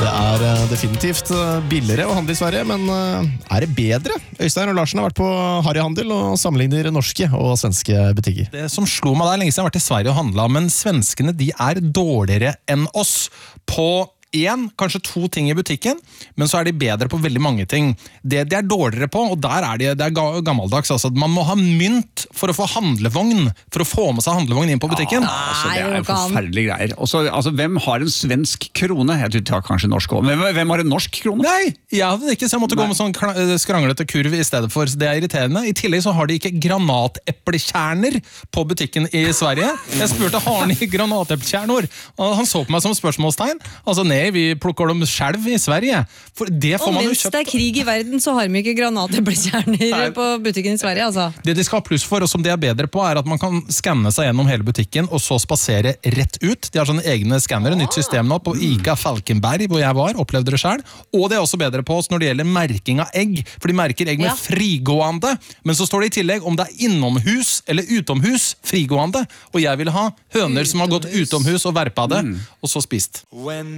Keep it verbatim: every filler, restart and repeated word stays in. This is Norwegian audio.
Det er uh, definitivt uh, billigere å handle i Sverige, men uh, er det bedre? Øystein og Larsen har vært på Harryhandel og sammenligner norske og svenske butikker. Det som slo meg der, lenge siden jeg har vært i Sverige og handlet, men svenskene de er dårligere enn oss på en, kanskje to ting i butikken, men så er de bedre på veldig mange ting. Det de er dårligere på, og der er de, det er gammeldags, altså, man må ha mynt for å få handlevogn, for å få med seg handlevogn inn på butikken. Ja, altså, det er forferdelige greier. Også, altså, hvem har en svensk krone? Jeg tror det har kanskje norsk også, men hvem har en norsk krone? Nei, jeg hadde det ikke, så jeg måtte Nei. gå med sånn skranglete kurv i stedet for, det er irriterende. I tillegg så har de ikke granateplekjerner på butikken i Sverige. Jeg spurte, har de granateplekjernor? Og han så på meg som spørsmålstegn. Altså, nei, vi plukker dem selv i Sverige. For det får og man jo mens kjøpt. det er krig i verden, så har vi ikke granateplekjerner på butikken i Sverige, altså. Det de skal ha pluss for, og som de er bedre på, er at man kan skanne seg gjennom hele butikken, og så spasere rett ut. De har sånne egne skannere, nytt system nå, på ICA Falkenberg, hvor jeg var, opplevde det selv. Og det er også bedre på oss når det gjelder merking av egg, for de merker egg med Ja. frigående, men så står det i tillegg om det er innomhus eller utomhus frigående, og jeg vil ha høner som har gått utomhus og verpa det, og så spist.